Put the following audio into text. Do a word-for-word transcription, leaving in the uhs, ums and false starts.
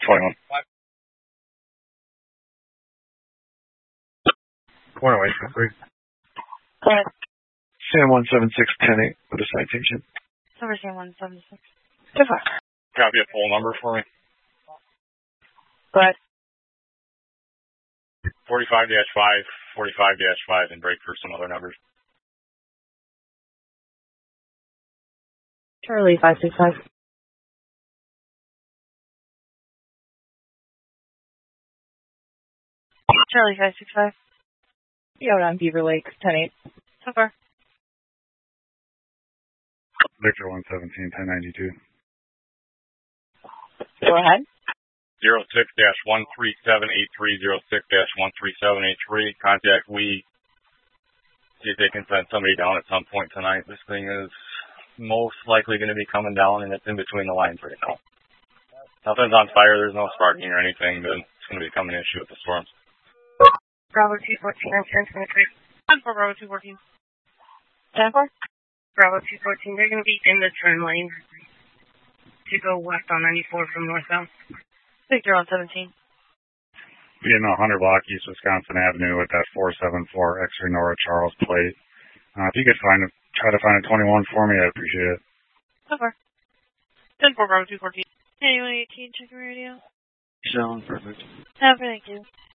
twenty-one. Corner White, three. Go ahead. Sam one seven six ten eight with a citation. Number Sam one seven six. Go far. Copy a full number for me. Go ahead. forty-five dash five, forty-five dash five, and break for some other numbers. Charlie five six five. Charlie five six five. Yacht on Beaver Lake, ten eight. So far. Victor one seventeen, ten ninety-two. Go ahead. zero six dash one three seven eight three, zero six dash one three seven eight three. Contact we. See if they can send somebody down at some point tonight. This thing is most likely going to be coming down, and it's in between the lines right now. Nothing's on fire. There's no sparking or anything, but it's going to become an issue with the storms. Bravo two fourteen on ten twenty-three. ten four Bravo two fourteen. ten four? Bravo two fourteen. They're going to be in the turn lane to go west on ninety-four from north-south. Victor on seventeen. Being one hundred block East Wisconsin Avenue with that four seven four X-ray Nora Charles plate. Uh, if you could find a, try to find a twenty-one for me, I'd appreciate it. So far. ten four Bravo two fourteen. Anyone eighteen, check your radio. Sound perfect. Have a thank you.